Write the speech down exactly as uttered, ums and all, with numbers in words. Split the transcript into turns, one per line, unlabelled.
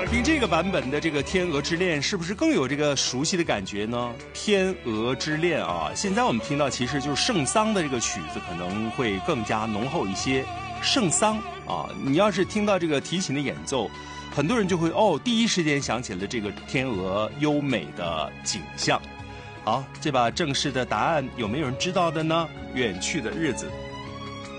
听这个版本的这个《天鹅之恋》，是不是更有这个熟悉的感觉呢？天鹅之恋啊，现在我们听到其实就是圣桑的这个曲子可能会更加浓厚一些。圣桑啊，你要是听到这个提琴的演奏，很多人就会哦，第一时间想起了这个天鹅优美的景象。好，这把正式的答案有没有人知道的呢？远去的日子。